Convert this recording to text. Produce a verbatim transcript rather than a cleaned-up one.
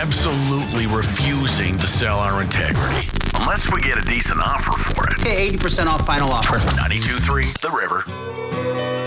absolutely refusing to sell our integrity. Unless we get a decent offer for it. Okay, eighty percent off final offer. ninety-two point three The River.